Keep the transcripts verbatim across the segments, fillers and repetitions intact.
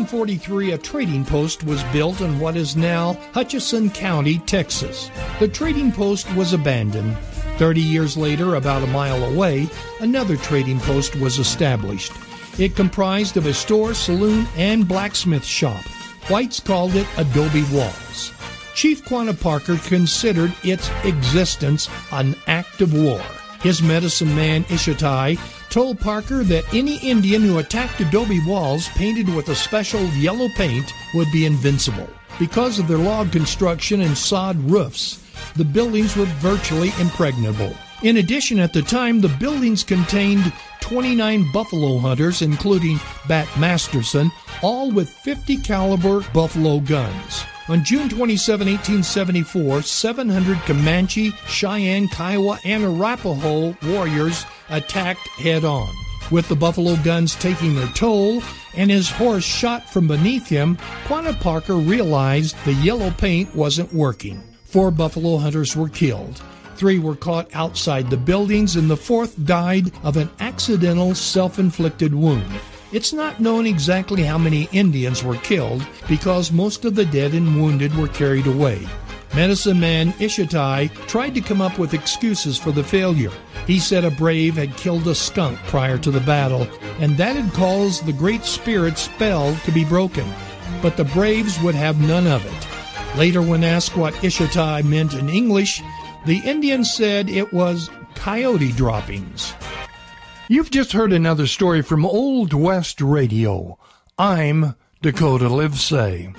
forty-three, a trading post was built in what is now Hutchinson County, Texas. The trading post was abandoned. Thirty years later, about a mile away, another trading post was established. It comprised of a store, saloon, and blacksmith shop. Whites called it Adobe Walls. Chief Quanah Parker considered its existence an act of war. His medicine man, Ishaitai, told Parker that any Indian who attacked Adobe Walls painted with a special yellow paint would be invincible. Because of their log construction and sod roofs, the buildings were virtually impregnable. In addition, at the time, the buildings contained twenty-nine buffalo hunters, including Bat Masterson, all with fifty caliber buffalo guns. On June twenty-seventh, eighteen seventy-four, seven hundred Comanche, Cheyenne, Kiowa, and Arapaho warriors attacked head-on. With the buffalo guns taking their toll and his horse shot from beneath him, Quanah Parker realized the yellow paint wasn't working. Four buffalo hunters were killed. Three were caught outside the buildings, and the fourth died of an accidental self-inflicted wound. It's not known exactly how many Indians were killed because most of the dead and wounded were carried away. Medicine man Ishaitai tried to come up with excuses for the failure. He said a brave had killed a skunk prior to the battle, and that had caused the Great Spirit's spell to be broken. But the braves would have none of it. Later, when asked what Ishaitai meant in English, the Indian said it was coyote droppings. You've just heard another story from Old West Radio. I'm Dakota Livesay.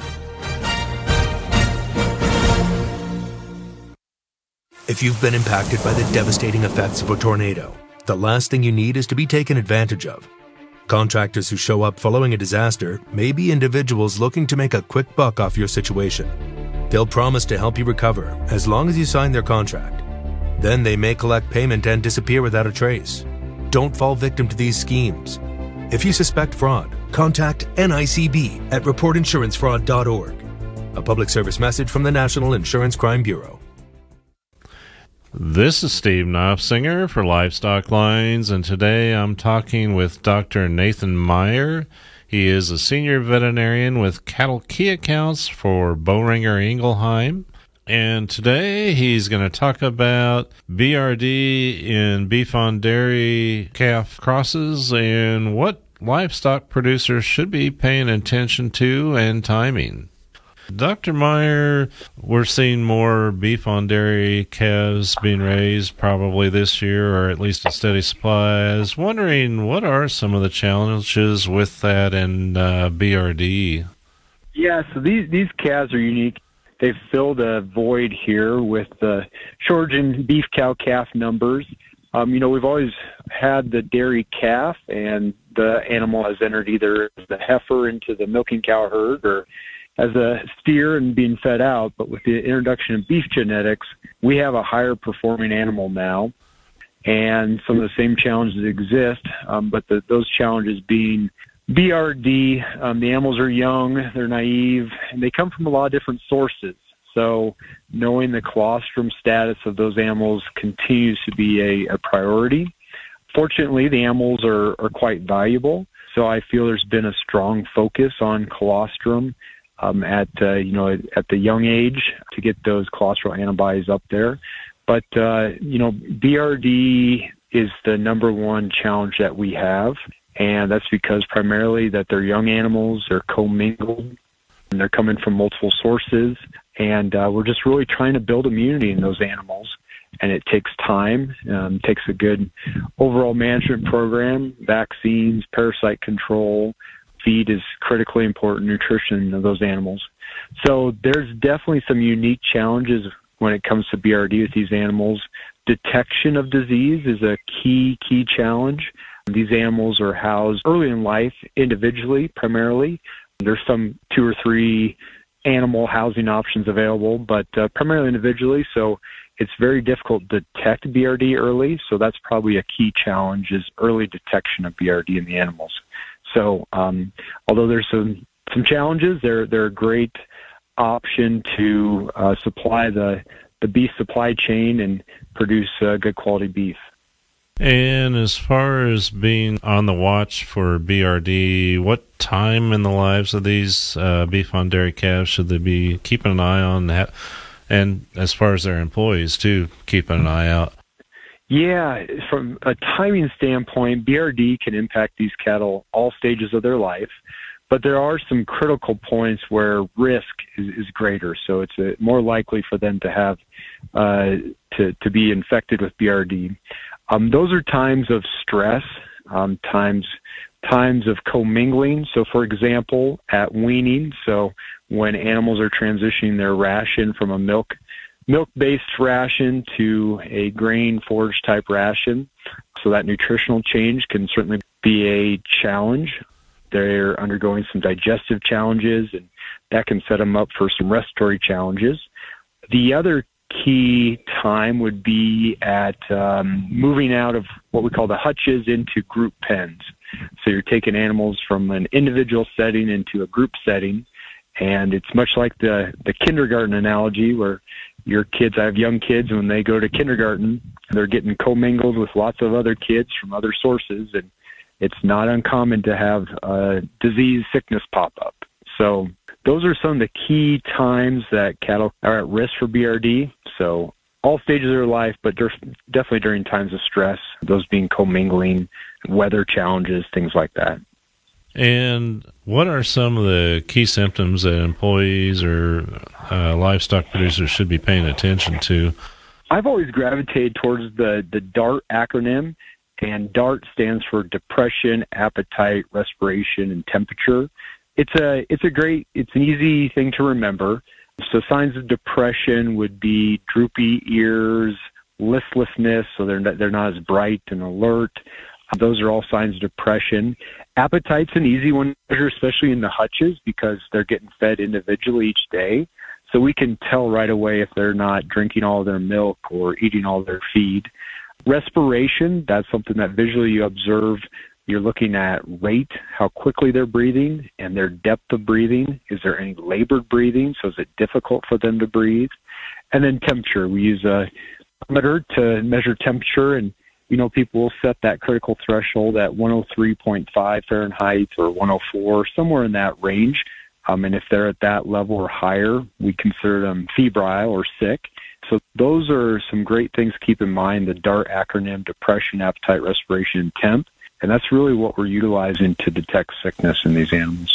If you've been impacted by the devastating effects of a tornado, the last thing you need is to be taken advantage of. Contractors who show up following a disaster may be individuals looking to make a quick buck off your situation. They'll promise to help you recover as long as you sign their contract. Then they may collect payment and disappear without a trace. Don't fall victim to these schemes. If you suspect fraud, contact N I C B at report insurance fraud dot org. A public service message from the National Insurance Crime Bureau. This is Steve Knopfsinger for Livestock Lines, and today I'm talking with Doctor Nathan Meyer. He is a senior veterinarian with cattle key accounts for Boehringer Ingelheim. And today he's going to talk about B R D in beef on dairy calf crosses and what livestock producers should be paying attention to and timing. Doctor Meyer, we're seeing more beef on dairy calves being raised probably this year, or at least a steady supply. I was wondering, what are some of the challenges with that and uh, B R D? Yeah, so these, these calves are unique. They've filled a void here with the shortage in beef cow-calf numbers. Um, you know, we've always had the dairy calf, and the animal has entered either as a heifer into the milking cow herd or as a steer and being fed out. But with the introduction of beef genetics, we have a higher performing animal now, and some of the same challenges exist, um, but the, those challenges being B R D, um, the animals are young, they're naive, and they come from a lot of different sources. So knowing the colostrum status of those animals continues to be a, a priority. Fortunately, the animals are, are quite valuable, so I feel there's been a strong focus on colostrum um, at uh, you know at the young age to get those colostral antibodies up there. But uh, you know, B R D is the number one challenge that we have. And that's because primarily that they're young animals, they're commingled, and they're coming from multiple sources. And uh, we're just really trying to build immunity in those animals. And it takes time, um, takes a good overall management program, vaccines, parasite control, feed is critically important, nutrition of those animals. So there's definitely some unique challenges when it comes to B R D with these animals. Detection of disease is a key, key challenge. These animals are housed early in life individually, primarily. There's some two or three animal housing options available, but uh, primarily individually. So it's very difficult to detect B R D early. So that's probably a key challenge, is early detection of B R D in the animals. So um, although there's some, some challenges, they're, they're a great option to uh, supply the, the beef supply chain and produce uh, good quality beef. And as far as being on the watch for B R D, what time in the lives of these uh, beef on dairy calves should they be keeping an eye on? That? And as far as their employees, too, keeping an eye out. Yeah, from a timing standpoint, B R D can impact these cattle all stages of their life, but there are some critical points where risk is, is greater. So it's a, more likely for them to have uh, to to be infected with B R D. Um, those are times of stress, um, times times of commingling. So, for example, at weaning, so when animals are transitioning their ration from a milk milk-based ration to a grain forage type ration. So that nutritional change can certainly be a challenge. They're undergoing some digestive challenges, and that can set them up for some respiratory challenges. The other key time would be at um, moving out of what we call the hutches into group pens. So you're taking animals from an individual setting into a group setting, and it's much like the, the kindergarten analogy where your kids, I have young kids, when they go to kindergarten, they're getting commingled with lots of other kids from other sources, and it's not uncommon to have uh, disease, sickness pop up. So those are some of the key times that cattle are at risk for B R D. So all stages of their life, but definitely during times of stress, those being commingling, weather challenges, things like that. And what are some of the key symptoms that employees or uh, livestock producers should be paying attention to? I've always gravitated towards the, the DART acronym, and DART stands for depression, appetite, respiration, and temperature. It's a it's a great, it's an easy thing to remember. So signs of depression would be droopy ears, listlessness, so they're not, they're not as bright and alert. Those are all signs of depression. Appetite's an easy one to measure, especially in the hutches, because they're getting fed individually each day. So we can tell right away if they're not drinking all their milk or eating all their feed. Respiration, that's something that visually you observe. You're looking at rate, how quickly they're breathing, and their depth of breathing. Is there any labored breathing? So is it difficult for them to breathe? And then temperature. We use a thermometer to measure temperature, and you know, people will set that critical threshold at one oh three point five Fahrenheit or one oh four, somewhere in that range. Um, and if they're at that level or higher, we consider them febrile or sick. So those are some great things to keep in mind, the DART acronym, depression, appetite, respiration, and temp. And that's really what we're utilizing to detect sickness in these animals.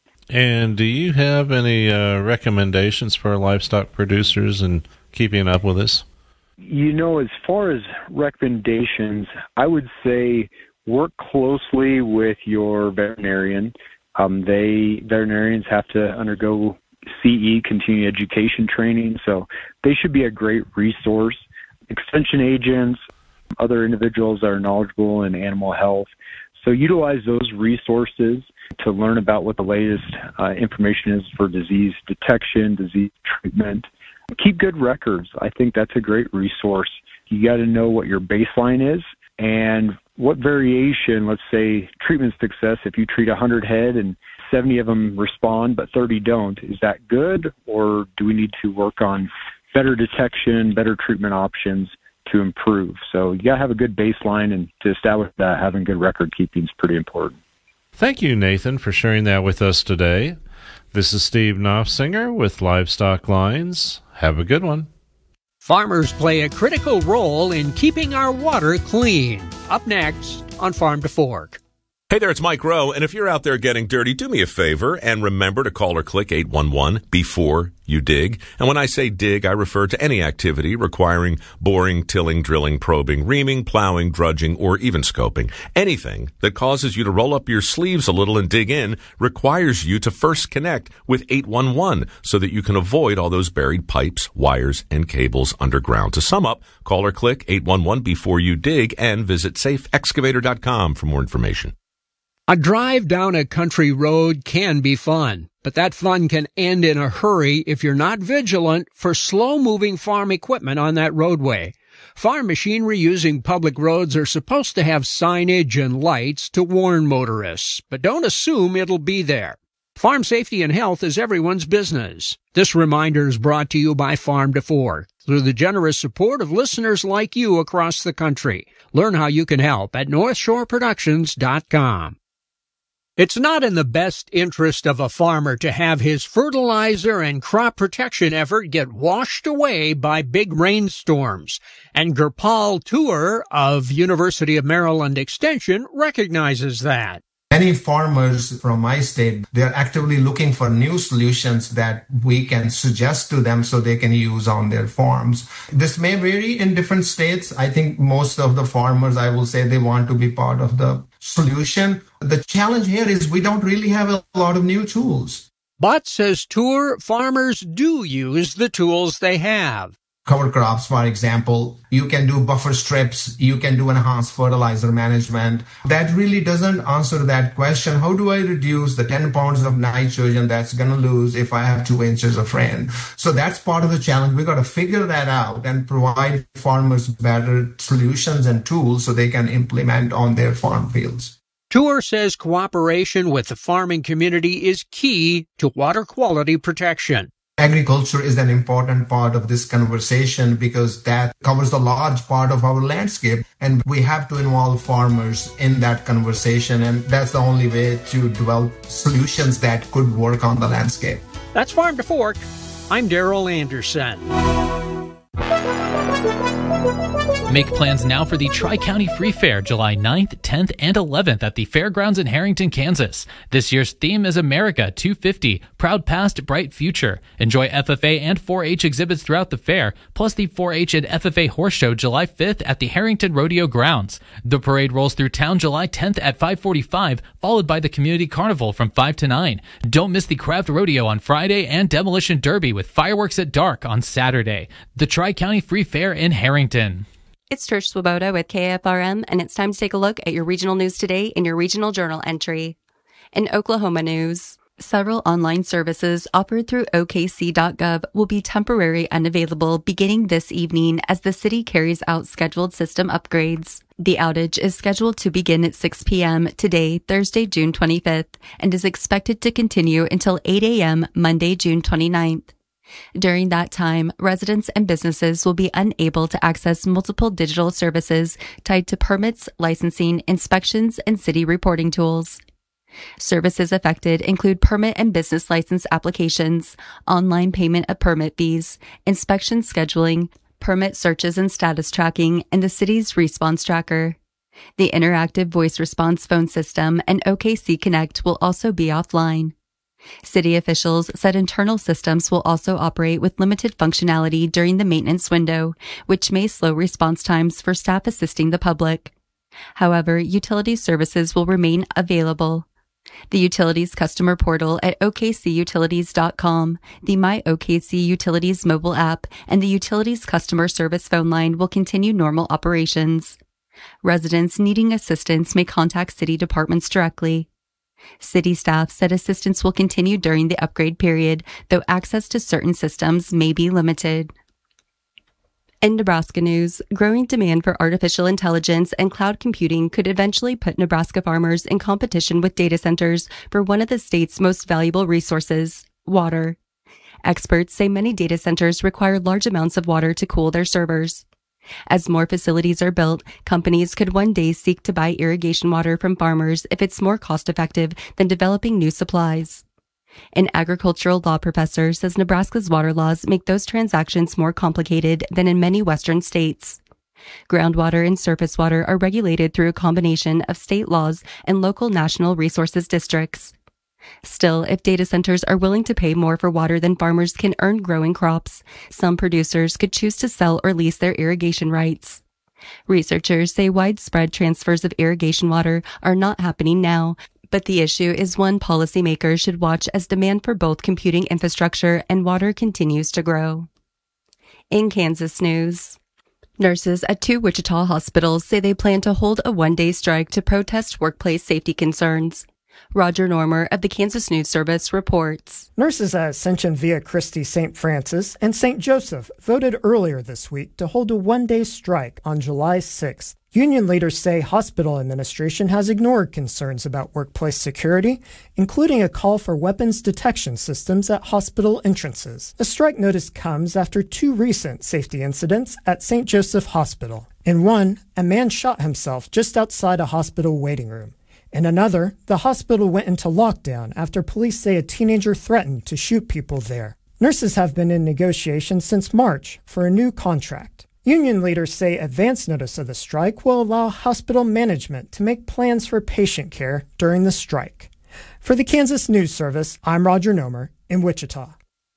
And do you have any uh, recommendations for livestock producers in keeping up with this? You know, as far as recommendations, I would say work closely with your veterinarian. Um, they veterinarians have to undergo C E, continuing education training, so they should be a great resource. Extension agents, other individuals that are knowledgeable in animal health. So utilize those resources to learn about what the latest uh, information is for disease detection, disease treatment. Keep good records. I think that's a great resource. You got to know what your baseline is and what variation, let's say treatment success, if you treat one hundred head and seventy of them respond but thirty don't, is that good, or do we need to work on better detection, better treatment options to improve? So you got to have a good baseline, and to establish that, having good record keeping is pretty important. Thank you, Nathan, for sharing that with us today. This is Steve Knopfsinger with Livestock Lines. Have a good one. Farmers play a critical role in keeping our water clean. Up next on Farm to Fork. Hey there, it's Mike Rowe, and if you're out there getting dirty, do me a favor and remember to call or click eight one one before you dig. And when I say dig, I refer to any activity requiring boring, tilling, drilling, probing, reaming, plowing, drudging, or even scoping. Anything that causes you to roll up your sleeves a little and dig in requires you to first connect with eight one one so that you can avoid all those buried pipes, wires, and cables underground. To sum up, call or click eight one one before you dig and visit safe excavator dot com for more information. A drive down a country road can be fun, but that fun can end in a hurry if you're not vigilant for slow-moving farm equipment on that roadway. Farm machinery using public roads are supposed to have signage and lights to warn motorists, but don't assume it'll be there. Farm safety and health is everyone's business. This reminder is brought to you by Farm to Fork through the generous support of listeners like you across the country. Learn how you can help at north shore productions dot com. It's not in the best interest of a farmer to have his fertilizer and crop protection effort get washed away by big rainstorms. And Gurpal Tour of University of Maryland Extension recognizes that. Many farmers from my state, they're actively looking for new solutions that we can suggest to them so they can use on their farms. This may vary in different states. I think most of the farmers, I will say, they want to be part of the solution. The challenge here is we don't really have a lot of new tools. But, says Tour, farmers do use the tools they have. Cover crops, for example, you can do buffer strips, you can do enhanced fertilizer management. That really doesn't answer that question. How do I reduce the ten pounds of nitrogen that's going to lose if I have two inches of rain? So that's part of the challenge. We've got to figure that out and provide farmers better solutions and tools so they can implement on their farm fields. Tour says cooperation with the farming community is key to water quality protection. Agriculture is an important part of this conversation because that covers a large part of our landscape, and we have to involve farmers in that conversation, and that's the only way to develop solutions that could work on the landscape. That's Farm to Fork. I'm Daryl Anderson. Make plans now for the Tri-County Free Fair, July ninth, tenth, and eleventh at the Fairgrounds in Harrington, Kansas. This year's theme is America two fifty, Proud Past, Bright Future. Enjoy F F A and four H exhibits throughout the fair, plus the four H and F F A Horse Show July fifth at the Harrington Rodeo Grounds. The parade rolls through town July tenth at five forty-five, followed by the Community Carnival from five to nine. Don't miss the Craft Rodeo on Friday and Demolition Derby with fireworks at dark on Saturday. The Tri-County Free Fair in Harrington. It's Trish Swoboda with K F R M, and it's time to take a look at your regional news today in your regional journal entry. In Oklahoma news, several online services offered through O K C dot gov will be temporarily unavailable beginning this evening as the city carries out scheduled system upgrades. The outage is scheduled to begin at six p.m. today, Thursday, June twenty-fifth, and is expected to continue until eight a.m. Monday, June twenty-ninth. During that time, residents and businesses will be unable to access multiple digital services tied to permits, licensing, inspections, and city reporting tools. Services affected include permit and business license applications, online payment of permit fees, inspection scheduling, permit searches and status tracking, and the city's response tracker. The interactive voice response phone system and O K C Connect will also be offline. City officials said internal systems will also operate with limited functionality during the maintenance window, which may slow response times for staff assisting the public. However, utility services will remain available. The utilities customer portal at O K C utilities dot com, the My O K C Utilities mobile app, and the utilities customer service phone line will continue normal operations. Residents needing assistance may contact city departments directly. City staff said assistance will continue during the upgrade period, though access to certain systems may be limited. In Nebraska news, growing demand for artificial intelligence and cloud computing could eventually put Nebraska farmers in competition with data centers for one of the state's most valuable resources, water. Experts say many data centers require large amounts of water to cool their servers. As more facilities are built, companies could one day seek to buy irrigation water from farmers if it's more cost-effective than developing new supplies. An agricultural law professor says Nebraska's water laws make those transactions more complicated than in many western states. Groundwater and surface water are regulated through a combination of state laws and local national resources districts. Still, if data centers are willing to pay more for water than farmers can earn growing crops, some producers could choose to sell or lease their irrigation rights. Researchers say widespread transfers of irrigation water are not happening now, but the issue is one policymakers should watch as demand for both computing infrastructure and water continues to grow. In Kansas news, nurses at two Wichita hospitals say they plan to hold a one-day strike to protest workplace safety concerns. Roger Normer of the Kansas News Service reports. Nurses at Ascension Via Christi Saint Francis and Saint Joseph voted earlier this week to hold a one-day strike on July sixth. Union leaders say hospital administration has ignored concerns about workplace security, including a call for weapons detection systems at hospital entrances. The strike notice comes after two recent safety incidents at Saint Joseph Hospital. In one, a man shot himself just outside a hospital waiting room. In another, the hospital went into lockdown after police say a teenager threatened to shoot people there. Nurses have been in negotiations since March for a new contract. Union leaders say advance notice of the strike will allow hospital management to make plans for patient care during the strike. For the Kansas News Service, I'm Roger Nomer in Wichita.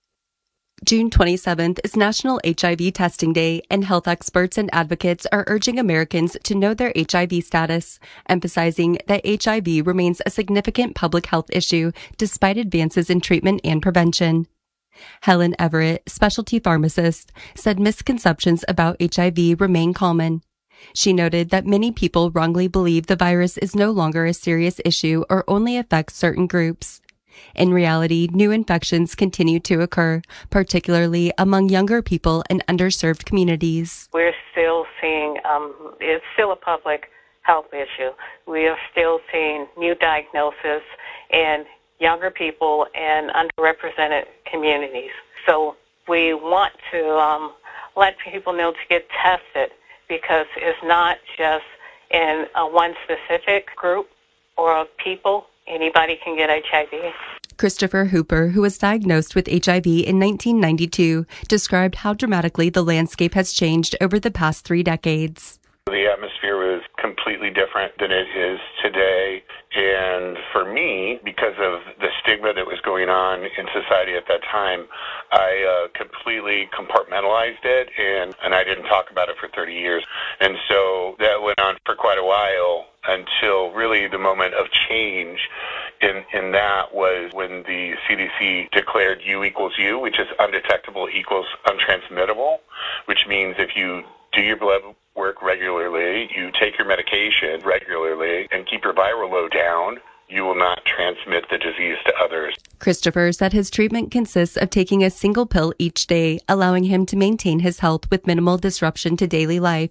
June twenty-seventh is National H I V Testing Day, and health experts and advocates are urging Americans to know their H I V status, emphasizing that H I V remains a significant public health issue despite advances in treatment and prevention. Helen Everett, specialty pharmacist, said misconceptions about H I V remain common. She noted that many people wrongly believe the virus is no longer a serious issue or only affects certain groups. In reality, new infections continue to occur, particularly among younger people and underserved communities. We're still seeing, um, it's still a public health issue. We are still seeing new diagnoses in younger people and underrepresented communities. So we want to um, let people know to get tested, because it's not just in a one specific group or of people. Anybody can get H I V. Christopher Hooper, who was diagnosed with H I V in nineteen ninety-two, described how dramatically the landscape has changed over the past three decades. The atmosphere was completely different than it is today. And for me, because of the stigma that was going on in society at that time, I uh, completely compartmentalized it, and, and I didn't talk about it for thirty years. And so that went on for quite a while until really the moment of change in, in that was when the C D C declared U equals U, which is undetectable equals untransmittable, which means if you do your blood work regularly, you take your medication regularly, and keep your viral load down, you will not transmit the disease to others. Christopher said his treatment consists of taking a single pill each day, allowing him to maintain his health with minimal disruption to daily life.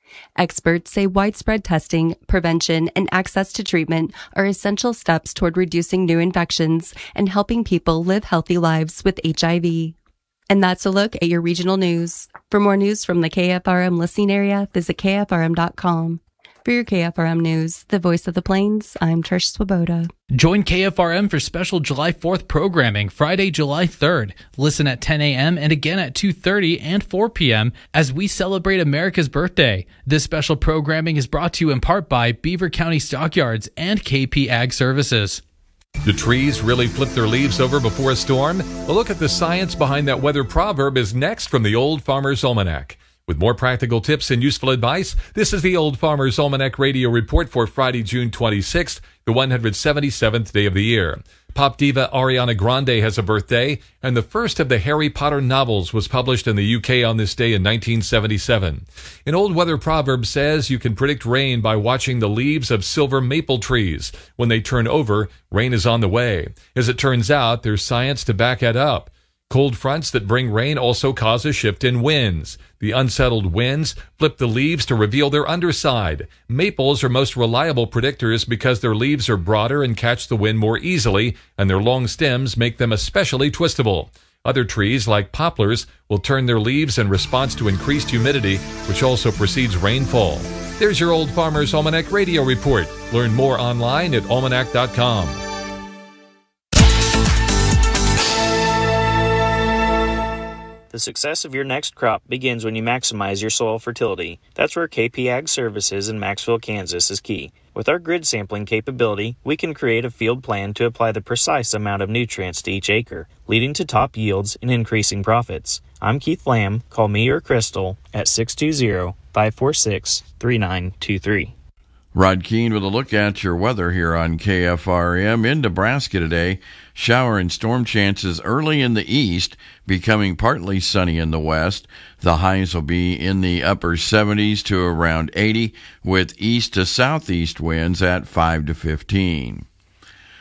Experts say widespread testing, prevention, and access to treatment are essential steps toward reducing new infections and helping people live healthy lives with H I V. And that's a look at your regional news. For more news from the K F R M listening area, visit K F R M dot com. For your K F R M News, the voice of the Plains, I'm Trish Swoboda. Join K F R M for special July fourth programming Friday, July third. Listen at ten a.m. and again at two thirty and four p.m. as we celebrate America's birthday. This special programming is brought to you in part by Beaver County Stockyards and K P Ag Services. Do trees really flip their leaves over before a storm? A look at the science behind that weather proverb is next from the Old Farmer's Almanac. With more practical tips and useful advice, this is the Old Farmer's Almanac Radio Report for Friday, June twenty-sixth, the one hundred seventy-seventh day of the year. Pop diva Ariana Grande has a birthday, and the first of the Harry Potter novels was published in the U K on this day in nineteen seventy-seven. An old weather proverb says you can predict rain by watching the leaves of silver maple trees. When they turn over, rain is on the way. As it turns out, there's science to back it up. Cold fronts that bring rain also cause a shift in winds. The unsettled winds flip the leaves to reveal their underside. Maples are most reliable predictors because their leaves are broader and catch the wind more easily, and their long stems make them especially twistable. Other trees, like poplars, will turn their leaves in response to increased humidity, which also precedes rainfall. There's your Old Farmer's Almanac Radio Report. Learn more online at almanac dot com. The success of your next crop begins when you maximize your soil fertility. That's where K P Ag Services in Maxville, Kansas is key. With our grid sampling capability, we can create a field plan to apply the precise amount of nutrients to each acre, leading to top yields and increasing profits. I'm Keith Lamb. Call me or Crystal at six two zero, five four six, three nine two three. Rod Keene with a look at your weather here on K F R M. In Nebraska today, shower and storm chances early in the east, becoming partly sunny in the west. The highs will be in the upper seventies to around eighty, with east to southeast winds at five to fifteen.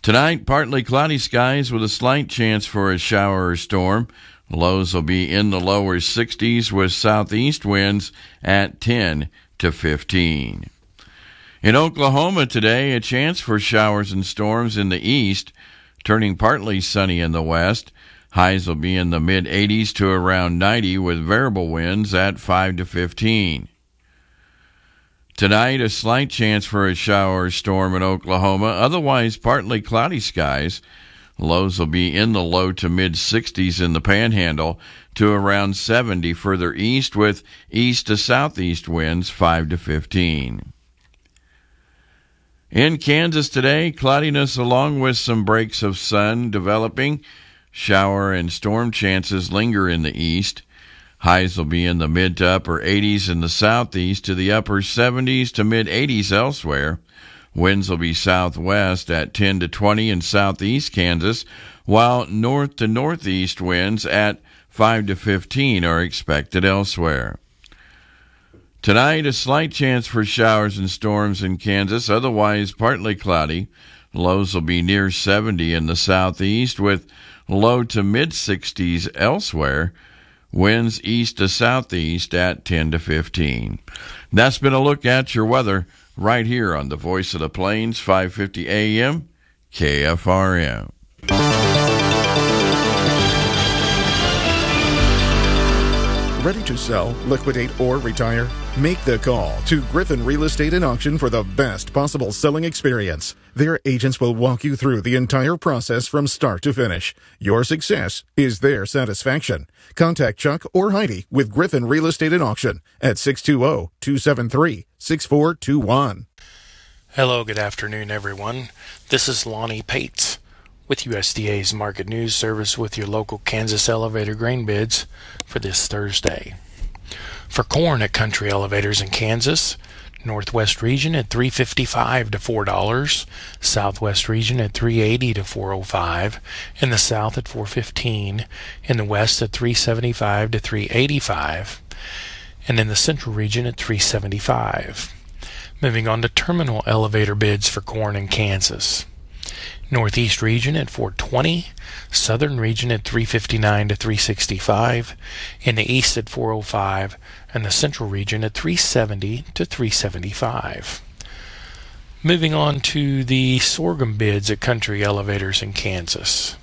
Tonight, partly cloudy skies with a slight chance for a shower or storm. Lows will be in the lower sixties with southeast winds at ten to fifteen. In Oklahoma today, a chance for showers and storms in the east, turning partly sunny in the west. Highs will be in the mid-eighties to around ninety with variable winds at five to fifteen. Tonight, a slight chance for a shower or storm in Oklahoma, otherwise partly cloudy skies. Lows will be in the low to mid-sixties in the Panhandle to around seventy further east with east to southeast winds five to fifteen. In Kansas today, cloudiness along with some breaks of sun developing. Shower and storm chances linger in the east. Highs will be in the mid to upper eighties in the southeast to the upper seventies to mid-eighties elsewhere. Winds will be southwest at ten to twenty in southeast Kansas, while north to northeast winds at five to fifteen are expected elsewhere. Tonight, a slight chance for showers and storms in Kansas, otherwise partly cloudy. Lows will be near seventy in the southeast with low to mid-sixties elsewhere. Winds east to southeast at ten to fifteen. That's been a look at your weather right here on the Voice of the Plains, five fifty A M, K F R M. Ready to sell, liquidate, or retire? Make the call to Griffin Real Estate and Auction for the best possible selling experience. Their agents will walk you through the entire process from start to finish. Your success is their satisfaction. Contact Chuck or Heidi with Griffin Real Estate and Auction at six two zero, two seven three, six four two one. Hello, good afternoon, everyone. This is Lonnie Pates with U S D A's Market News Service with your local Kansas elevator grain bids for this Thursday. For corn at Country Elevators in Kansas, Northwest region at three fifty-five to four dollars, Southwest region at three eighty to four oh five, in the South at four fifteen, in the West at three seventy-five to three eighty-five, and in the Central region at three seventy-five. Moving on to terminal elevator bids for corn in Kansas. Northeast region at four twenty, Southern region at three fifty-nine to three sixty-five, in the East at four oh five, and the Central region at three seventy to three seventy-five. Moving on to the sorghum bids at Country Elevators in Kansas.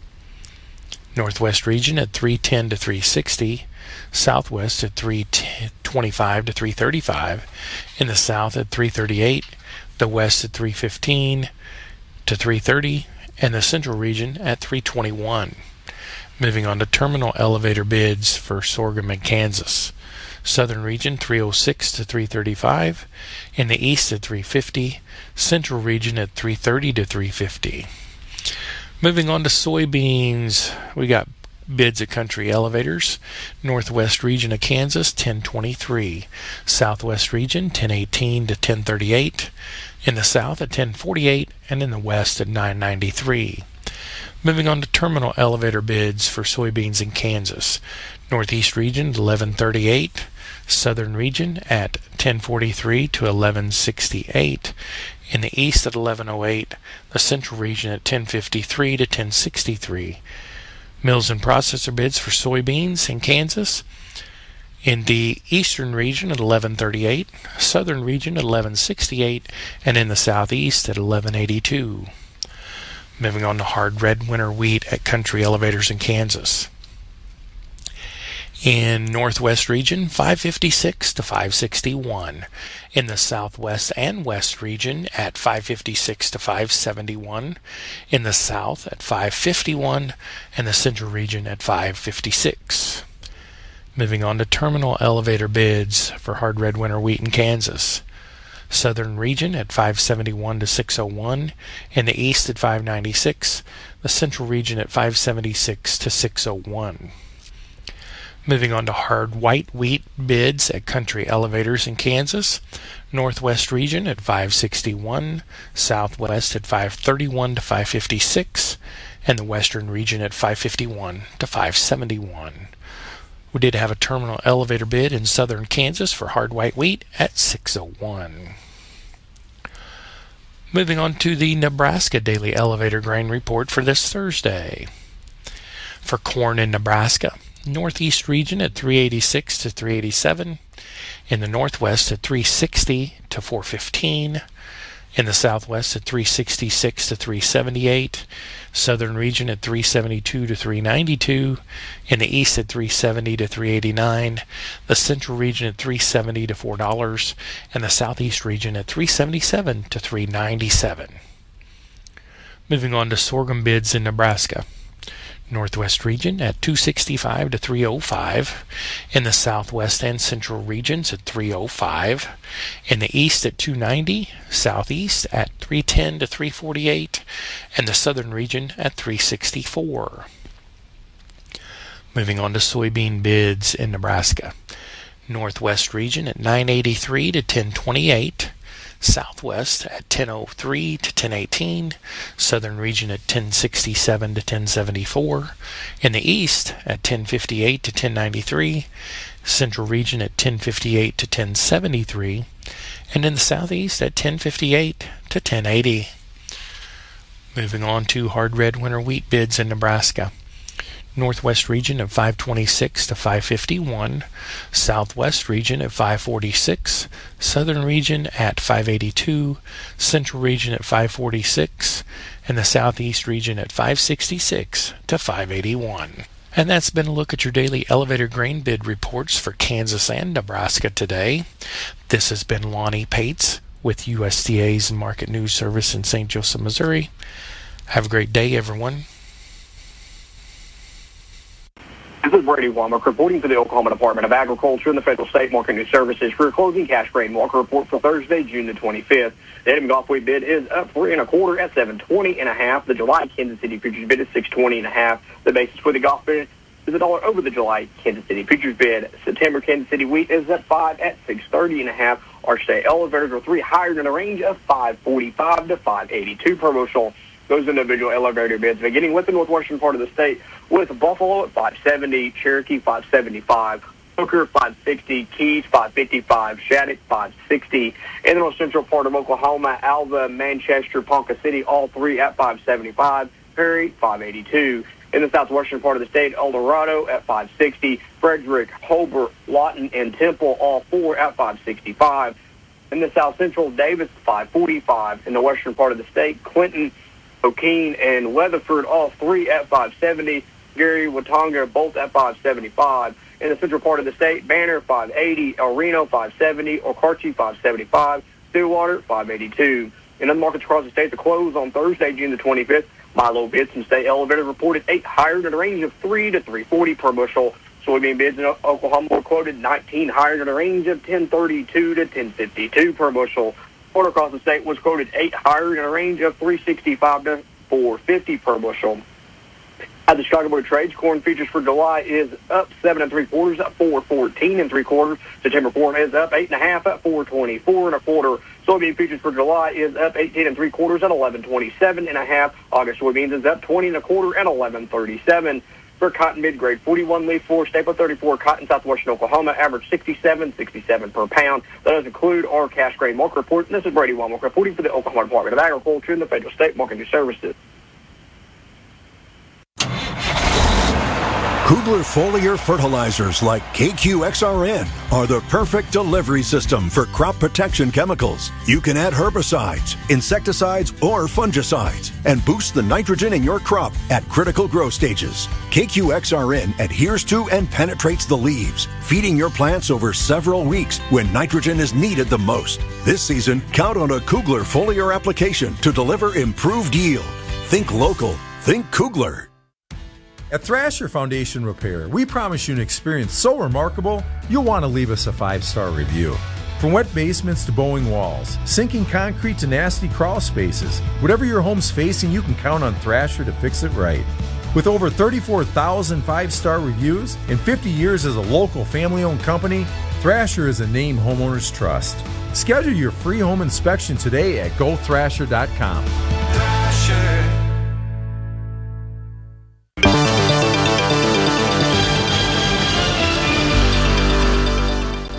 Northwest region at three ten to three sixty, Southwest at three twenty-five to three thirty-five, in the South at three thirty-eight, the West at three fifteen to three thirty, and the Central region at three twenty-one. Moving on to terminal elevator bids for sorghum in Kansas. Southern region three oh six to three thirty-five, in the East at three fifty, Central region at three thirty to three fifty. Moving on to soybeans, we got bids at Country Elevators. Northwest region of Kansas ten twenty-three, Southwest region ten eighteen to ten thirty-eight, in the South at ten forty-eight, and in the West at nine ninety-three. Moving on to terminal elevator bids for soybeans in Kansas. Northeast region at eleven thirty-eight, Southern region at ten forty-three to eleven sixty-eight, in the East at eleven oh eight, the Central region at ten fifty-three to ten sixty-three. Mills and processor bids for soybeans in Kansas. In the Eastern region at eleven thirty-eight, Southern region at eleven sixty-eight, and in the Southeast at eleven eighty-two. Moving on to hard red winter wheat at Country Elevators in Kansas. In Northwest region, five fifty-six to five sixty-one. In the Southwest and West region at five fifty-six to five seventy-one. In the South at five fifty-one, and the Central region at five fifty-six. Moving on to terminal elevator bids for hard red winter wheat in Kansas. Southern region at five seventy-one to six oh one, in the East at five ninety-six, the Central region at five seventy-six to six oh one. Moving on to hard white wheat bids at Country Elevators in Kansas. Northwest region at five sixty-one, Southwest at five thirty-one to five fifty-six, and the Western region at five fifty-one to five seventy-one. We did have a terminal elevator bid in southern Kansas for hard white wheat at six oh one. Moving on to the Nebraska Daily Elevator Grain Report for this Thursday. For corn in Nebraska, Northeast region at three eighty-six to three eighty-seven, in the Northwest at three sixty to four fifteen, in the Southwest at three sixty-six to three seventy-eight, Southern region at three seventy-two to three ninety-two, in the East at three seventy to three eighty-nine, the Central region at three seventy to four dollars, and the Southeast region at three seventy-seven to three ninety-seven. Moving on to sorghum bids in Nebraska. Northwest region at two sixty-five to three oh five, in the Southwest and Central regions at three oh five, in the East at two ninety, Southeast at three ten to three forty-eight, and the Southern region at three sixty-four. Moving on to soybean bids in Nebraska. Northwest region at nine eighty-three to ten twenty-eight, Southwest at ten oh three to ten eighteen, Southern region at ten sixty-seven to ten seventy-four, in the East at ten fifty-eight to ten ninety-three, Central region at ten fifty-eight to ten seventy-three, and in the Southeast at ten fifty-eight to ten eighty. Moving on to hard red winter wheat bids in Nebraska. Northwest region at five twenty-six to five fifty-one, Southwest region at five forty-six, Southern region at five eighty-two, Central region at five forty-six, and the Southeast region at five sixty-six to five eighty-one. And that's been a look at your daily elevator grain bid reports for Kansas and Nebraska today. This has been Lonnie Pates with U S D A's Market News Service in Saint Joseph, Missouri. Have a great day, everyone. This is Brady Womack reporting for the Oklahoma Department of Agriculture and the Federal State Market News Services for your closing cash grain market report for Thursday, June the twenty-fifth. The Edmond Golf Wheat bid is up three and a quarter at seven twenty and a half. The July Kansas City futures bid is six twenty and a half. The basis for the golf bid is a dollar over the July Kansas City futures bid. September Kansas City wheat is at five at six thirty and a half. Our state elevators are three higher in a range of five forty-five to five eighty-two per bushel. Those individual elevator bids beginning with the northwestern part of the state, with Buffalo at five seventy, Cherokee five seventy-five, Hooker five sixty, Keys five fifty-five, Shattuck five sixty. In the north central part of Oklahoma, Alva, Manchester, Ponca City, all three at five seventy-five, Perry five eighty-two. In the southwestern part of the state, El Dorado at five sixty, Frederick, Hobart, Lawton, and Temple, all four at five sixty-five. In the south central, Davis five forty-five. In the western part of the state, Clinton, O'Keene, and Weatherford, all three at five seventy. Gary, Watonga, both at five seventy-five. In the central part of the state, Banner, five eighty. El Reno, five seventy. Okarche, five seventy-five. Stillwater, five eighty-two. In other markets across the state, the close on Thursday, June the twenty-fifth, Milo bids and state elevator reported eight higher in a range of three to three forty per bushel. Soybean bids in Oklahoma were quoted nineteen higher in a range of ten thirty-two to ten fifty-two per bushel. Order across the state was quoted eight higher in a range of three sixty-five to four fifty per bushel. At the Chicago Board of Trade, corn futures for July is up seven and three quarters at four fourteen and three quarters. September corn is up eight and a half at four twenty-four and a quarter. Soybean futures for July is up eighteen and three quarters at eleven twenty-seven and a half. August soybeans is up twenty and a quarter at eleven thirty-seven. For cotton mid-grade, forty-one leaf four, staple thirty-four, cotton southwestern Oklahoma, average sixty-seven sixty-seven per pound. That does include our cash grain market report. And this is Brady Womack reporting for the Oklahoma Department of Agriculture and the Federal State Market News Services. Kugler foliar fertilizers like K Q X R N are the perfect delivery system for crop protection chemicals. You can add herbicides, insecticides, or fungicides and boost the nitrogen in your crop at critical growth stages. K Q X R N adheres to and penetrates the leaves, feeding your plants over several weeks when nitrogen is needed the most. This season, count on a Kugler foliar application to deliver improved yield. Think local. Think Kugler. At Thrasher Foundation Repair, we promise you an experience so remarkable, you'll want to leave us a five-star review. From wet basements to bowing walls, sinking concrete to nasty crawl spaces, whatever your home's facing, you can count on Thrasher to fix it right. With over thirty-four thousand five-star reviews and fifty years as a local family-owned company, Thrasher is a name homeowners trust. Schedule your free home inspection today at go thrasher dot com. Thrasher.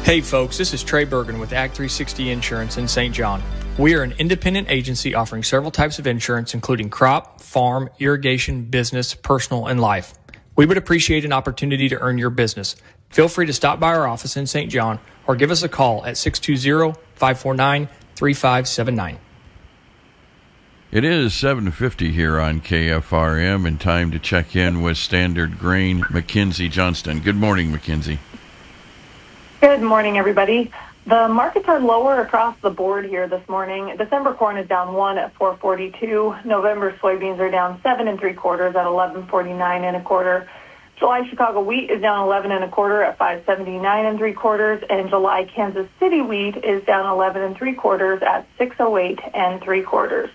Hey folks, this is Trey Bergen with Ag three sixty Insurance in Saint John. We are an independent agency offering several types of insurance, including crop, farm, irrigation, business, personal, and life. We would appreciate an opportunity to earn your business. Feel free to stop by our office in Saint John or give us a call at six two zero, five four nine, three five seven nine. It is seven fifty here on K F R M and time to check in with Standard Grain, Mackenzie Johnston. Good morning, Mackenzie. Good morning, everybody. The markets are lower across the board here this morning. December corn is down one at four forty-two. November soybeans are down seven and three quarters at eleven forty-nine and a quarter. July Chicago wheat is down eleven and a quarter at five seventy-nine and three quarters, and July Kansas City wheat is down eleven and three quarters at six oh eight and three quarters.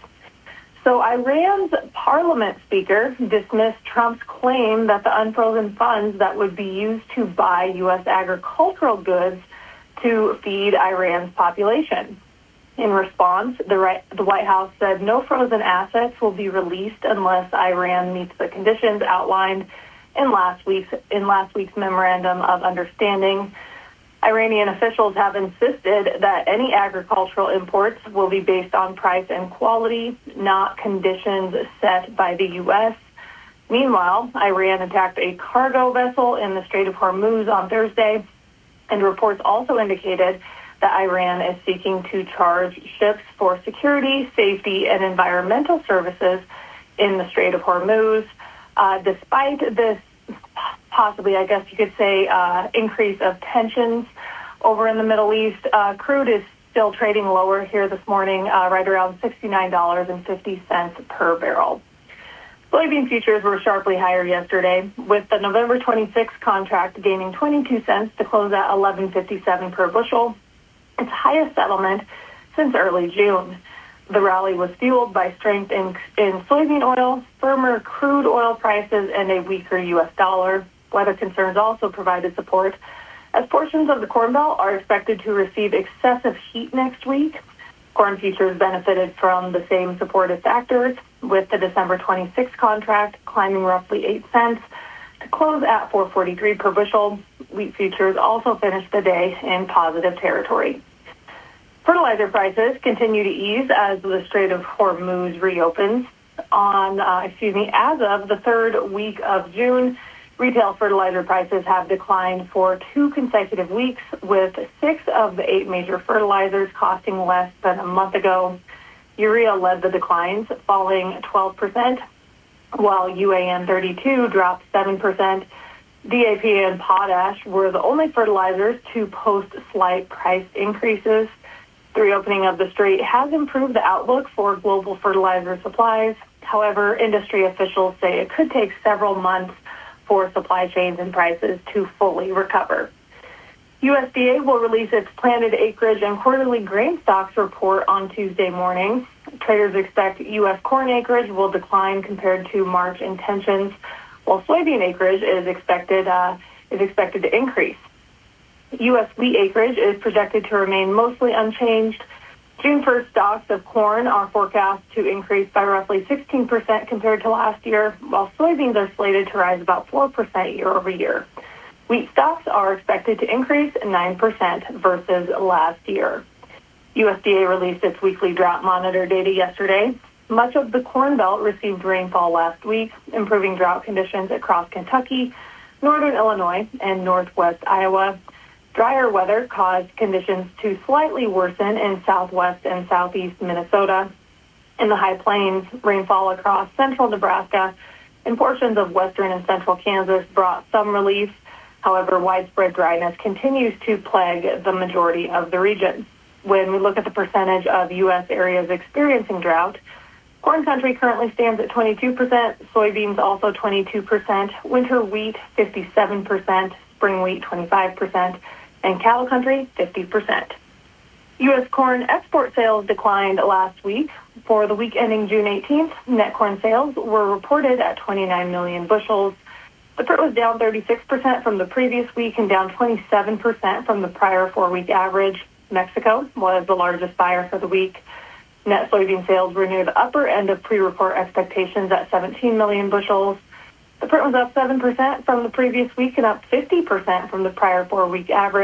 So Iran's parliament speaker dismissed Trump's claim that the unfrozen funds that would be used to buy U S agricultural goods to feed Iran's population. In response, the, right, the White House said no frozen assets will be released unless Iran meets the conditions outlined in last week's in last week's memorandum of understanding. Iranian officials have insisted that any agricultural imports will be based on price and quality, not conditions set by the U S. Meanwhile, Iran attacked a cargo vessel in the Strait of Hormuz on Thursday, and reports also indicated that Iran is seeking to charge ships for security, safety, and environmental services in the Strait of Hormuz. Uh, despite this possibly, I guess you could say, uh, increase of tensions over in the Middle East, uh, crude is still trading lower here this morning, uh, right around sixty-nine dollars and fifty cents per barrel. Soybean futures were sharply higher yesterday, with the November twenty-sixth contract gaining twenty-two cents to close at eleven fifty-seven per bushel, its highest settlement since early June. The rally was fueled by strength in, in soybean oil, firmer crude oil prices, and a weaker U S dollar. Weather concerns also provided support, as portions of the Corn Belt are expected to receive excessive heat next week. Corn futures benefited from the same supportive factors, with the December twenty-sixth contract climbing roughly eight cents to close at four forty-three per bushel. Wheat futures also finished the day in positive territory. Fertilizer prices continue to ease as the Strait of Hormuz reopens. On, uh, excuse me, as of the third week of June, retail fertilizer prices have declined for two consecutive weeks, with six of the eight major fertilizers costing less than a month ago. Urea led the declines, falling twelve percent, while U A N thirty-two dropped seven percent. D A P and potash were the only fertilizers to post slight price increases. The reopening of the strait has improved the outlook for global fertilizer supplies. However, industry officials say it could take several months for supply chains and prices to fully recover. U S D A will release its planted acreage and quarterly grain stocks report on Tuesday morning. Traders expect U S corn acreage will decline compared to March intentions, while soybean acreage is expected uh, is expected to increase. U S wheat acreage is projected to remain mostly unchanged. June first stocks of corn are forecast to increase by roughly sixteen percent compared to last year, while soybeans are slated to rise about four percent year over year. Wheat stocks are expected to increase nine percent versus last year. U S D A released its weekly drought monitor data yesterday. Much of the Corn Belt received rainfall last week, improving drought conditions across Kentucky, northern Illinois, and northwest Iowa. Drier weather caused conditions to slightly worsen in southwest and southeast Minnesota. In the High Plains, rainfall across central Nebraska and portions of western and central Kansas brought some relief. However, widespread dryness continues to plague the majority of the region. When we look at the percentage of U S areas experiencing drought, corn country currently stands at twenty-two percent, soybeans also twenty-two percent, winter wheat fifty-seven percent, spring wheat twenty-five percent, and cattle country fifty percent. U S corn export sales declined last week. For the week ending June eighteenth, net corn sales were reported at twenty-nine million bushels. The print was down thirty-six percent from the previous week and down twenty-seven percent from the prior four-week average. Mexico was the largest buyer for the week. Net soybean sales were near the upper end of pre-report expectations at seventeen million bushels. The print was up seven percent from the previous week and up fifty percent from the prior four-week average.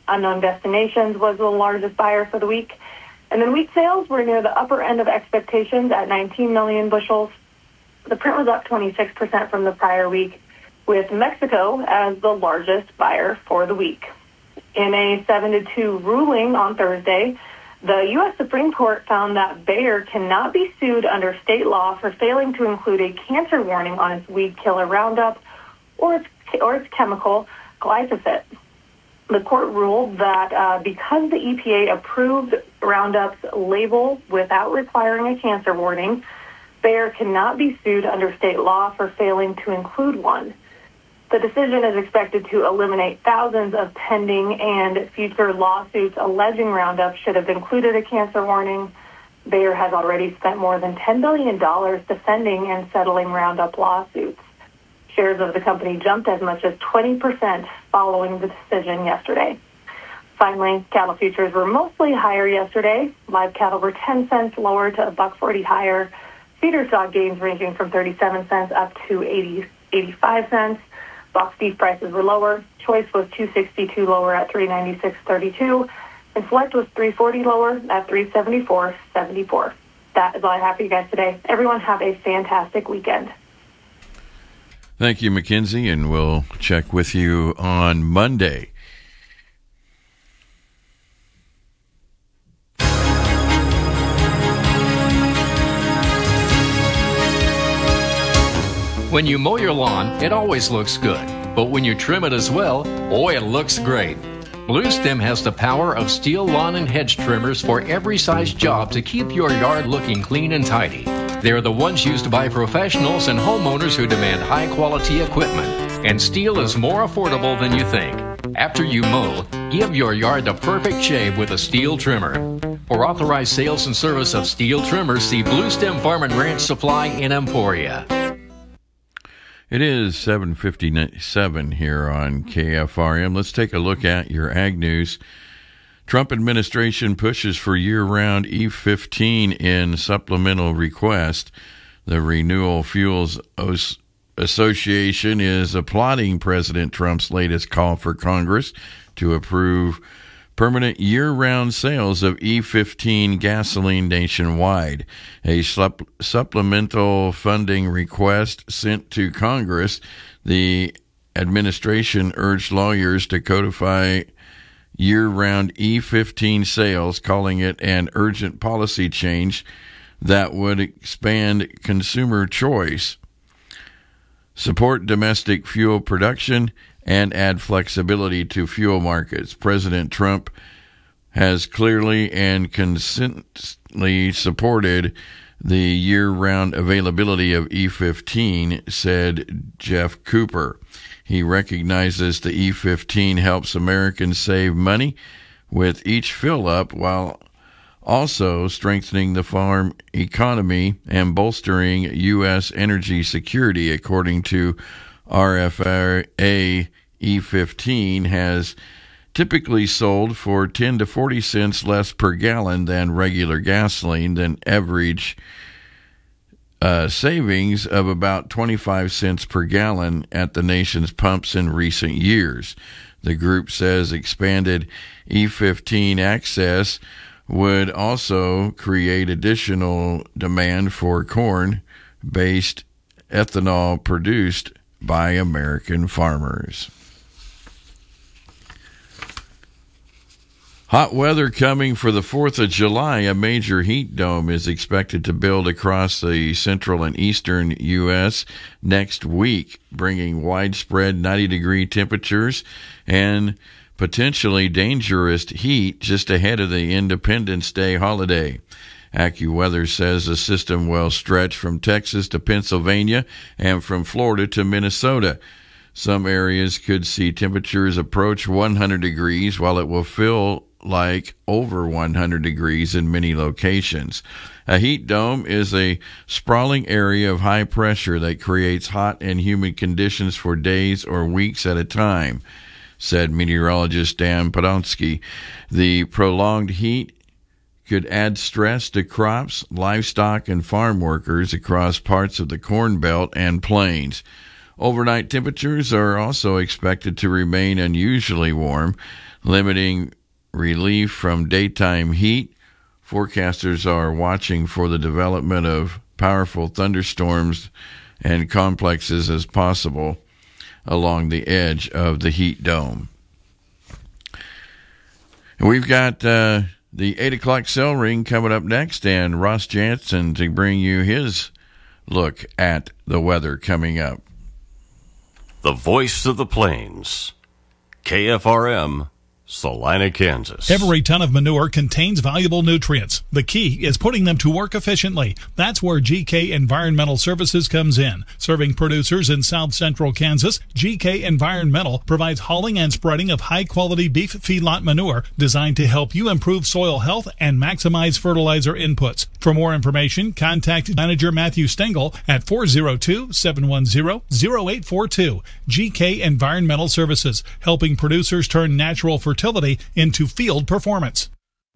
Unknown Destinations was the largest buyer for the week. And then wheat sales were near the upper end of expectations at nineteen million bushels. The print was up twenty-six percent from the prior week, with Mexico as the largest buyer for the week. In a seven to two ruling on Thursday, the U S Supreme Court found that Bayer cannot be sued under state law for failing to include a cancer warning on its weed killer Roundup or its, or its chemical glyphosate. The court ruled that uh, because the E P A approved Roundup's label without requiring a cancer warning, Bayer cannot be sued under state law for failing to include one. The decision is expected to eliminate thousands of pending and future lawsuits alleging Roundup should have included a cancer warning. Bayer has already spent more than ten billion dollars defending and settling Roundup lawsuits. Shares of the company jumped as much as twenty percent following the decision yesterday. Finally, cattle futures were mostly higher yesterday. Live cattle were ten cents lower to a buck forty higher. Feeder saw gains ranging from thirty-seven cents up to eighty, eighty-five cents. Box beef prices were lower. Choice was two sixty-two lower at three ninety-six thirty-two, and select was three forty lower at three seventy-four seventy-four. That is all I have for you guys today. Everyone have a fantastic weekend. Thank you, Mackenzie, and we'll check with you on Monday. When you mow your lawn, it always looks good. But when you trim it as well, boy, it looks great. Blue Stem has the power of steel lawn and hedge trimmers for every size job to keep your yard looking clean and tidy. They're the ones used by professionals and homeowners who demand high-quality equipment. And steel is more affordable than you think. After you mow, give your yard the perfect shave with a steel trimmer. For authorized sales and service of steel trimmers, see Blue Stem Farm and Ranch Supply in Emporia. It is seven fifty-seven here on K F R M. Let's take a look at your ag news. Trump administration pushes for year-round E fifteen in supplemental request. The Renewable Fuels Association is applauding President Trump's latest call for Congress to approve permanent year-round sales of E fifteen gasoline nationwide. A supp- supplemental funding request sent to Congress, the administration urged lawyers to codify year-round E fifteen sales, calling it an urgent policy change that would expand consumer choice, support domestic fuel production, and add flexibility to fuel markets. President Trump has clearly and consistently supported the year-round availability of E fifteen, said Jeff Cooper. He recognizes the E fifteen helps Americans save money with each fill-up while also strengthening the farm economy and bolstering U S energy security, according to R F A. E fifteen has typically sold for ten to forty cents less per gallon than regular gasoline, than average uh, savings of about twenty-five cents per gallon at the nation's pumps in recent years. The group says expanded E fifteen access would also create additional demand for corn-based ethanol produced by American farmers. Hot weather coming for the fourth of July. A major heat dome is expected to build across the central and eastern U S next week, bringing widespread ninety-degree temperatures and potentially dangerous heat just ahead of the Independence Day holiday. AccuWeather says the system will stretch from Texas to Pennsylvania and from Florida to Minnesota. Some areas could see temperatures approach one hundred degrees, while it will feel like over one hundred degrees in many locations. A heat dome is a sprawling area of high pressure that creates hot and humid conditions for days or weeks at a time, said meteorologist Dan Podolsky. The prolonged heat could add stress to crops, livestock, and farm workers across parts of the Corn Belt and Plains. Overnight temperatures are also expected to remain unusually warm. limiting relief from daytime heat. Forecasters are watching for the development of powerful thunderstorms and complexes as possible along the edge of the heat dome. We've got uh, the eight o'clock cell ring coming up next, and Ross Jansen to bring you his look at the weather coming up. The voice of the plains, K F R M, Salina, Kansas. Every ton of manure contains valuable nutrients. The key is putting them to work efficiently. That's where G K Environmental Services comes in. Serving producers in south central Kansas, G K Environmental provides hauling and spreading of high-quality beef feedlot manure designed to help you improve soil health and maximize fertilizer inputs. For more information, contact Manager Matthew Stengel at four oh two, seven one zero, zero eight four two. G K Environmental Services, helping producers turn natural fertility fertility into field performance.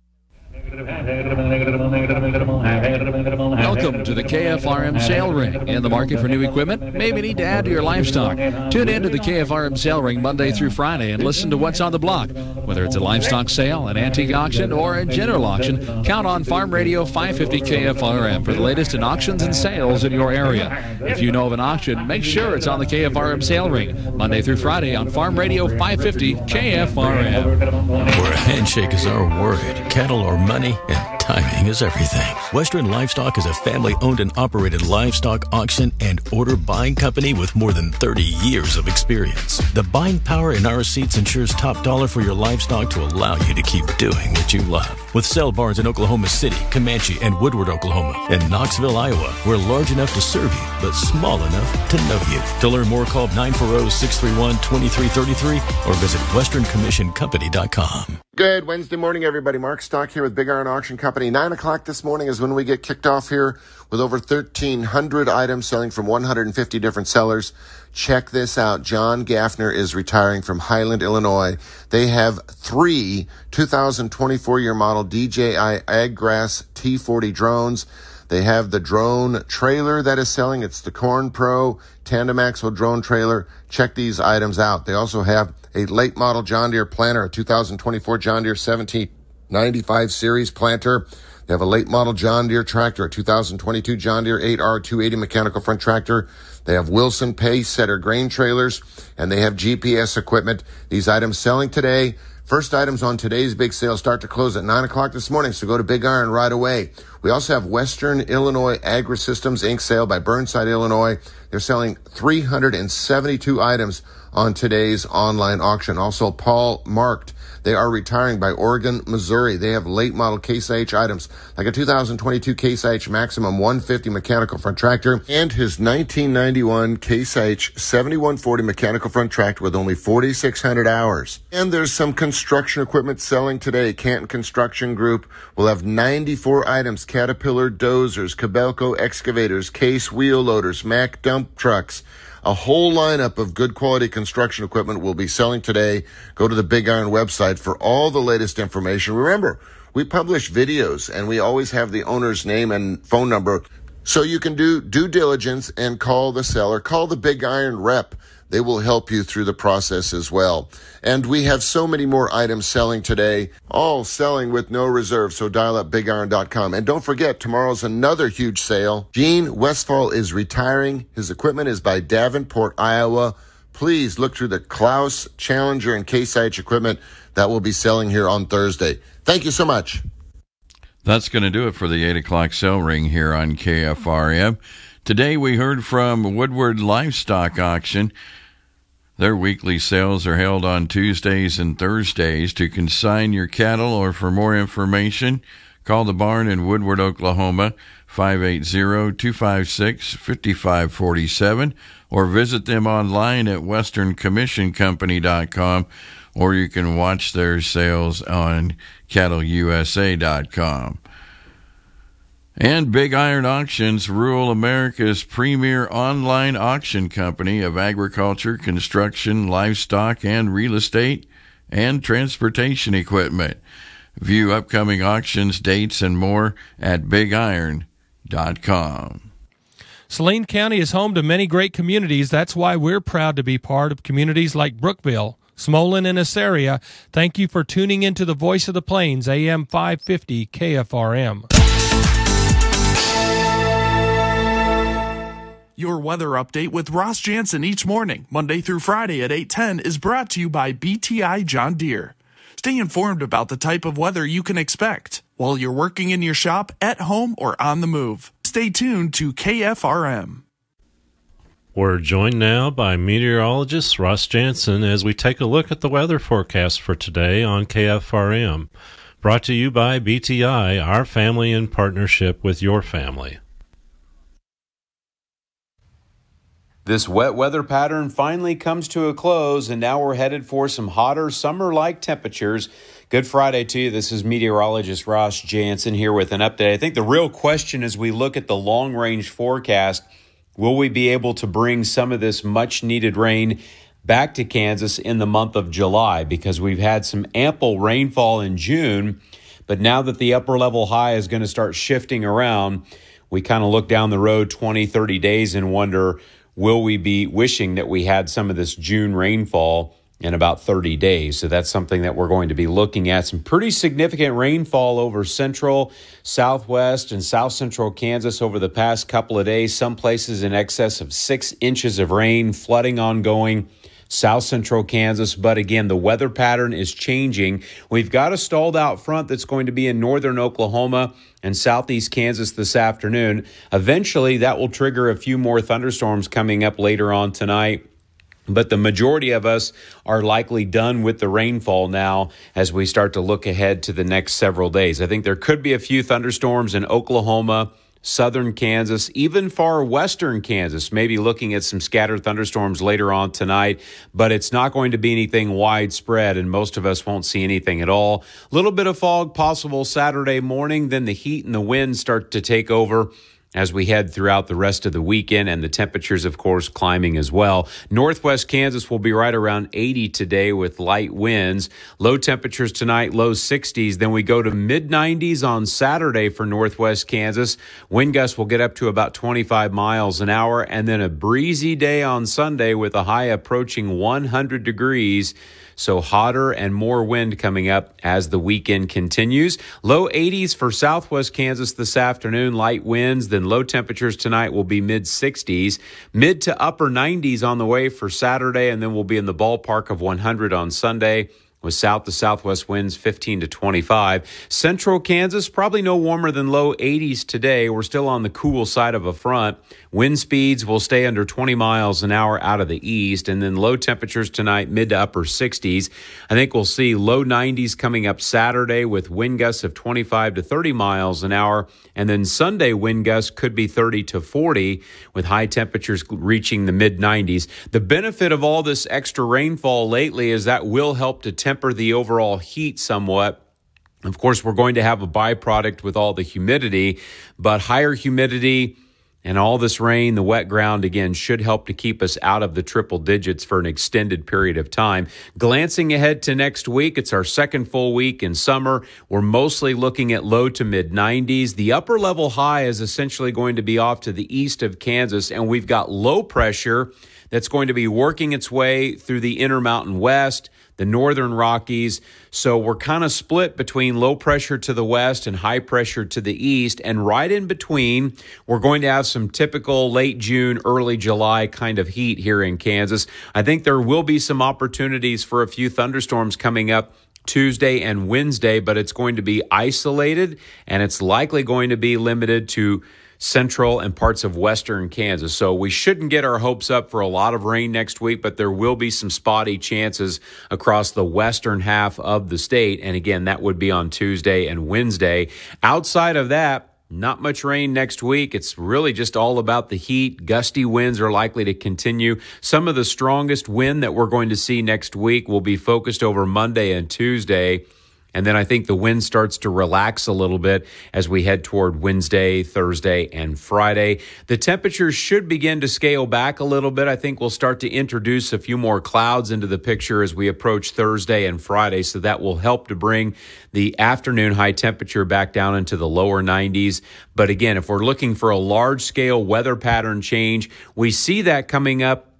Welcome to the K F R M Sale Ring. In the market for new equipment? Maybe need to add to your livestock. Tune in to the K F R M Sale Ring Monday through Friday and listen to what's on the block. Whether it's a livestock sale, an antique auction, or a general auction, count on Farm Radio five fifty K F R M for the latest in auctions and sales in your area. If you know of an auction, make sure it's on the K F R M Sale Ring Monday through Friday on Farm Radio five fifty K F R M. Where a handshake is our word, cattle are money, and timing is everything. Western Livestock is a family-owned and operated livestock auction and order buying company with more than thirty years of experience. The buying power in our seats ensures top dollar for your livestock to allow you to keep doing what you love. With sale barns in Oklahoma City, Comanche, and Woodward, Oklahoma, and Knoxville, Iowa, we're large enough to serve you, but small enough to know you. To learn more, call nine four zero, six three one, two three three three or visit western commission company dot com. Good Wednesday morning, everybody. Mark Stock here with Big Iron Auction Company. Nine o'clock this morning is when we get kicked off here with over thirteen hundred items selling from one hundred fifty different sellers. Check this out. John Gaffner is retiring from Highland, Illinois. They have three two thousand twenty-four year model D J I AgGrass T forty drones. They have the drone trailer that is selling. It's the Corn Pro Tandem Axle drone trailer. Check these items out. They also have a late model John Deere planter, a two thousand twenty-four John Deere seventeen ninety-five series planter. They have a late model John Deere tractor, a two thousand twenty-two John Deere eight R two eighty mechanical front tractor. They have Wilson Pace Setter grain trailers, and they have G P S equipment. These items selling today. First items on today's big sale start to close at nine o'clock this morning, so go to Big Iron right away. We also have Western Illinois Agri-Systems Incorporated sale by Burnside, Illinois. They're selling three hundred seventy-two items on today's online auction. Also, Paul Marked. They are retiring by Oregon, Missouri. They have late model Case I H items like a two thousand twenty-two Case I H Maximum one fifty mechanical front tractor and his nineteen ninety-one Case I H seventy-one forty mechanical front tractor with only forty-six hundred hours. And there's some construction equipment selling today. Canton Construction Group will have ninety-four items: Caterpillar dozers, Cabelco excavators, Case wheel loaders, Mack dump trucks. A whole lineup of good quality construction equipment will be selling today. Go to the Big Iron website for all the latest information. Remember, we publish videos and we always have the owner's name and phone number so you can do due diligence and call the seller. Call the Big Iron rep. They will help you through the process as well. And we have so many more items selling today, all selling with no reserve, so dial up big iron dot com. And don't forget, tomorrow's another huge sale. Gene Westfall is retiring. His equipment is by Davenport, Iowa. Please look through the Klaus, Challenger, and Case I H equipment that will be selling here on Thursday. Thank you so much. That's going to do it for the eight o'clock sale ring here on K F R M. Today we heard from Woodward Livestock Auction. Their weekly sales are held on Tuesdays and Thursdays. To consign your cattle or for more information, call the barn in Woodward, Oklahoma, five eight zero, two five six, five five four seven, or visit them online at western commission company dot com, or you can watch their sales on cattle U S A dot com. And Big Iron Auctions, rural America's premier online auction company of agriculture, construction, livestock, and real estate, and transportation equipment. View upcoming auctions, dates, and more at big iron dot com. Saline County is home to many great communities. That's why we're proud to be part of communities like Brookville, Smolin and Assyria, thank you for tuning into the Voice of the Plains, A M five fifty K F R M. Your weather update with Ross Jansen each morning, Monday through Friday at eight ten, is brought to you by B T I John Deere. Stay informed about the type of weather you can expect while you're working in your shop, at home, or on the move. Stay tuned to K F R M. We're joined now by meteorologist Ross Jansen as we take a look at the weather forecast for today on K F R M. Brought to you by B T I, our family in partnership with your family. This wet weather pattern finally comes to a close, and now we're headed for some hotter summer-like temperatures. Good Friday to you. This is meteorologist Ross Jansen here with an update. I think the real question as we look at the long-range forecast, will we be able to bring some of this much-needed rain back to Kansas in the month of July? Because we've had some ample rainfall in June, but now that the upper-level high is going to start shifting around, we kind of look down the road twenty, thirty days and wonder, will we be wishing that we had some of this June rainfall in about thirty days? So that's something that we're going to be looking at. Some pretty significant rainfall over central, southwest, and south central Kansas over the past couple of days. Some places in excess of six inches of rain, flooding ongoing. South central Kansas, but again, the weather pattern is changing. We've got a stalled out front that's going to be in northern Oklahoma and southeast Kansas this afternoon. Eventually, that will trigger a few more thunderstorms coming up later on tonight. But the majority of us are likely done with the rainfall now as we start to look ahead to the next several days. I think there could be a few thunderstorms in Oklahoma, southern Kansas, even far western Kansas, maybe looking at some scattered thunderstorms later on tonight, but it's not going to be anything widespread, and most of us won't see anything at all. A little bit of fog possible Saturday morning, then the heat and the wind start to take over as we head throughout the rest of the weekend, and the temperatures, of course, climbing as well. Northwest Kansas will be right around eighty today with light winds. Low temperatures tonight, low sixties. Then we go to mid nineties on Saturday for Northwest Kansas. Wind gusts will get up to about twenty-five miles an hour, and then a breezy day on Sunday with a high approaching one hundred degrees. So hotter and more wind coming up as the weekend continues. Low eighties for southwest Kansas this afternoon, light winds. Then low temperatures tonight will be mid sixties. Mid to upper nineties on the way for Saturday, and then we'll be in the ballpark of one hundred on Sunday, with south to southwest winds fifteen to twenty-five. Central Kansas, probably no warmer than low eighties today. We're still on the cool side of a front. Wind speeds will stay under twenty miles an hour out of the east, and then low temperatures tonight, mid to upper sixties. I think we'll see low nineties coming up Saturday with wind gusts of twenty-five to thirty miles an hour, and then Sunday wind gusts could be thirty to forty with high temperatures reaching the mid nineties. The benefit of all this extra rainfall lately is that will help to temper the overall heat somewhat. Of course, we're going to have a byproduct with all the humidity, but higher humidity and all this rain, the wet ground, again, should help to keep us out of the triple digits for an extended period of time. Glancing ahead to next week, it's our second full week in summer. We're mostly looking at low to mid nineties. The upper level high is essentially going to be off to the east of Kansas, and we've got low pressure that's going to be working its way through the Intermountain West, the northern Rockies. So we're kind of split between low pressure to the west and high pressure to the east. And right in between, we're going to have some typical late June, early July kind of heat here in Kansas. I think there will be some opportunities for a few thunderstorms coming up Tuesday and Wednesday, but it's going to be isolated, and it's likely going to be limited to central and parts of western Kansas. So we shouldn't get our hopes up for a lot of rain next week, but there will be some spotty chances across the western half of the state. And again, that would be on Tuesday and Wednesday. Outside of that, not much rain next week. It's really just all about the heat. Gusty winds are likely to continue. Some of the strongest wind that we're going to see next week will be focused over Monday and Tuesday. And then I think the wind starts to relax a little bit as we head toward Wednesday, Thursday, and Friday. The temperatures should begin to scale back a little bit. I think we'll start to introduce a few more clouds into the picture as we approach Thursday and Friday, so that will help to bring the afternoon high temperature back down into the lower nineties. But again, if we're looking for a large-scale weather pattern change, we see that coming up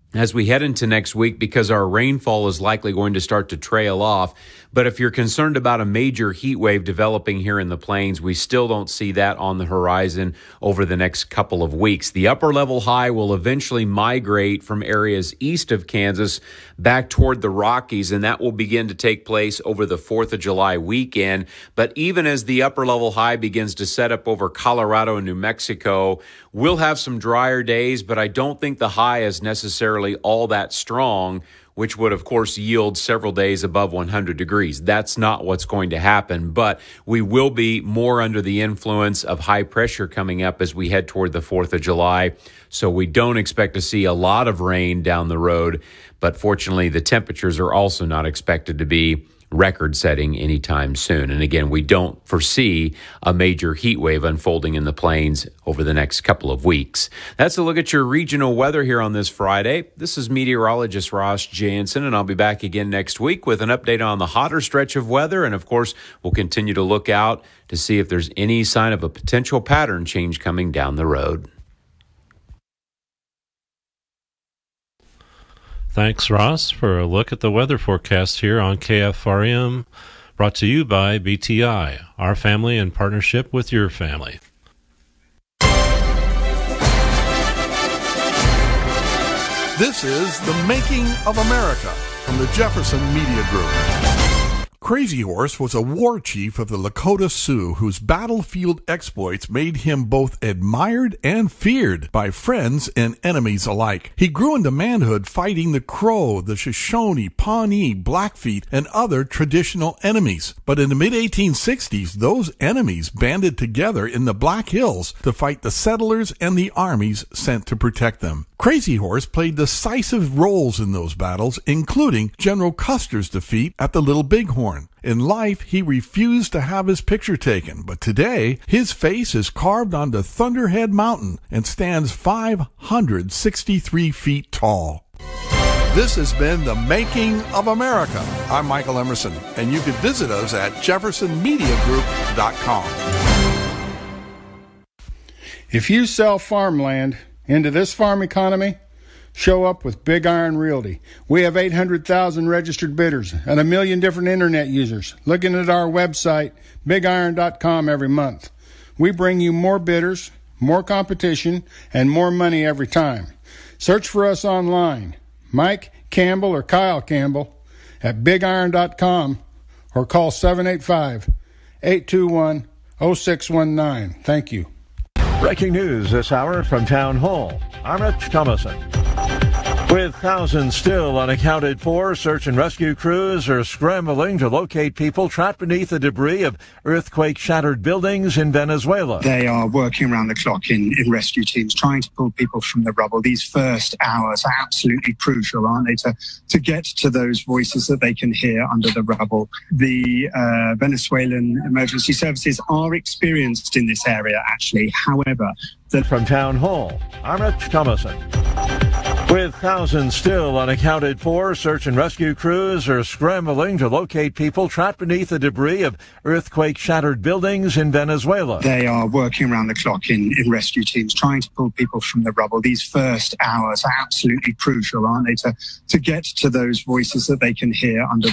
as we head into next week because our rainfall is likely going to start to trail off. But if you're concerned about a major heat wave developing here in the plains, we still don't see that on the horizon over the next couple of weeks. The upper level high will eventually migrate from areas east of Kansas back toward the Rockies, and that will begin to take place over the fourth of July weekend. But even as the upper level high begins to set up over Colorado and New Mexico, we'll have some drier days, but I don't think the high is necessarily all that strong, which would, of course, yield several days above one hundred degrees. That's not what's going to happen, but we will be more under the influence of high pressure coming up as we head toward the fourth of July. So we don't expect to see a lot of rain down the road, but fortunately, the temperatures are also not expected to be record-setting anytime soon. And again, we don't foresee a major heat wave unfolding in the plains over the next couple of weeks. That's a look at your regional weather here on this Friday. This is meteorologist Ross Jansen, and I'll be back again next week with an update on the hotter stretch of weather. And of course, we'll continue to look out to see if there's any sign of a potential pattern change coming down the road. Thanks, Ross, for a look at the weather forecast here on K F R M, brought to you by B T I, our family in partnership with your family. This is The Making of America from the Jefferson Media Group. Crazy Horse was a war chief of the Lakota Sioux whose battlefield exploits made him both admired and feared by friends and enemies alike. He grew into manhood fighting the Crow, the Shoshone, Pawnee, Blackfeet, and other traditional enemies. But in the mid eighteen sixties, those enemies banded together in the Black Hills to fight the settlers and the armies sent to protect them. Crazy Horse played decisive roles in those battles, including General Custer's defeat at the Little Bighorn. In life, he refused to have his picture taken, but today, his face is carved onto Thunderhead Mountain and stands five hundred sixty-three feet tall. This has been The Making of America. I'm Michael Emerson, and you can visit us at jefferson media group dot com. If you sell farmland into this farm economy, show up with Big Iron Realty. We have eight hundred thousand registered bidders and a million different internet users looking at our website, big iron dot com, every month. We bring you more bidders, more competition, and more money every time. Search for us online, Mike Campbell or Kyle Campbell at big iron dot com, or call seven eight five, eight two one, zero six one nine. Thank you. Breaking news this hour from Town Hall. I'm Rich Thomason. With thousands still unaccounted for, search and rescue crews are scrambling to locate people trapped beneath the debris of earthquake-shattered buildings in Venezuela. They are working around the clock in, in rescue teams, trying to pull people from the rubble. These first hours are absolutely crucial, aren't they, to, to get to those voices that they can hear under the rubble. The uh, Venezuelan emergency services are experienced in this area, actually. However, the- From Town Hall, I'm Rich Thomason. With thousands still unaccounted for, search and rescue crews are scrambling to locate people trapped beneath the debris of earthquake-shattered buildings in Venezuela. They are working around the clock in, in rescue teams, trying to pull people from the rubble. These first hours are absolutely crucial, aren't they, to, to get to those voices that they can hear under